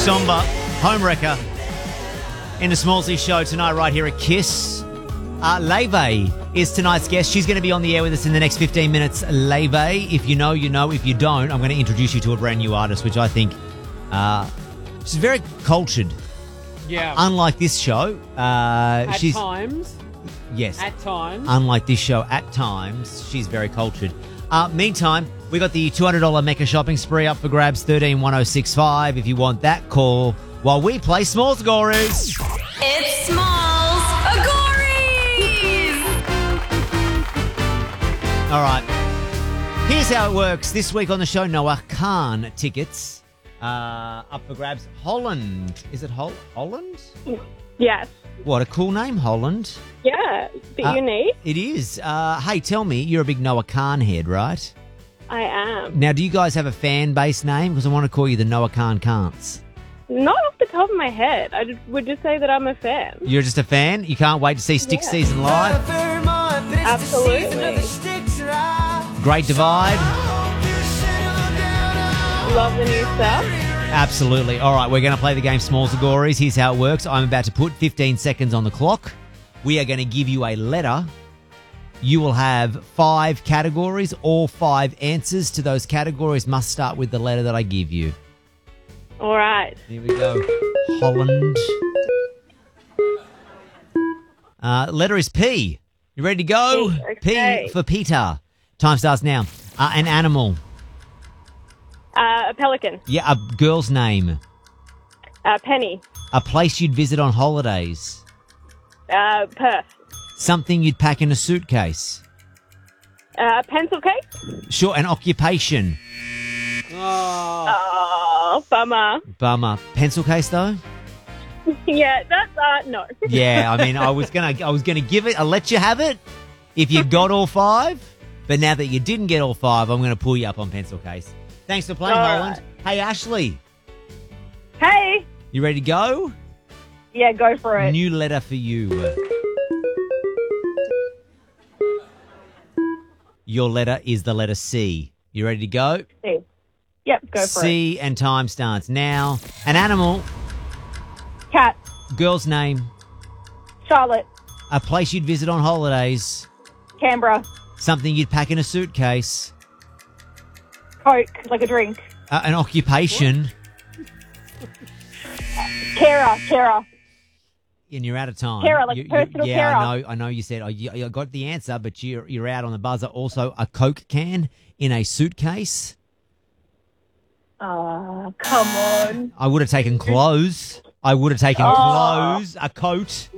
Somber, Homewrecker, in the Smallsy Show tonight right here at KISS. Leve is tonight's guest. She's going to be on the air with us in the next 15 minutes. Leve, if you know, you know. If you don't, I'm going to introduce you to a brand new artist, which I think she's very cultured. Yeah. Unlike this show. At times. Yes. At times. Unlike this show, at times, she's very cultured. Meantime, we got the $200 Mecca shopping spree up for grabs, 131065. If you want that, call while we play Smalls Gories. It's Smalls Gories! All right. Here's how it works. This week on the show, Noah Khan tickets up for grabs. Holland. Is it Holland? Yes. What, a cool name, Holland. Yeah, but unique. It is. Hey, tell me, you're a big Noah Khan head, right? I am. Now, do you guys have a fan base name? Because I want to call you the Noah Khan Kants. Not off the top of my head. Would just say that I'm a fan. You're just a fan? You can't wait to see Stick Season live? Absolutely. Great Divide? Love the new stuff. Absolutely. All right, we're going to play the game Smalls Gories. Here's how it works. I'm about to put 15 seconds on the clock. We are going to give you a letter. You will have 5 categories. All 5 answers to those categories must start with the letter that I give you. All right. Here we go. Holland. Letter is P. You ready to go? Okay. P for Peter. Time starts now. An animal. A pelican. Yeah, a girl's name. Penny. A place you'd visit on holidays. Perth. Something you'd pack in a suitcase. Pencil case. Sure, an occupation. Oh, bummer. Bummer. Pencil case though? Yeah, that's no. Yeah, I mean, I was gonna give it. I'll let you have it if you got all 5. But now that you didn't get all 5, I'm gonna pull you up on pencil case. Thanks for playing, All Holland. right. Hey, Ashley. Hey. You ready to go? Yeah, go for it. New letter for you. Your letter is the letter C. You ready to go? C. Yep, go for it. C and time starts now. An animal. Cat. Girl's name. Charlotte. A place you'd visit on holidays. Canberra. Something you'd pack in a suitcase. Coke, like a drink. An occupation. Carer. And you're out of time. Carer, like personal yeah, carer. I know you said I got the answer, but you're out on the buzzer. Also, a Coke can in a suitcase. Come on. I would have taken clothes. Clothes. A coat.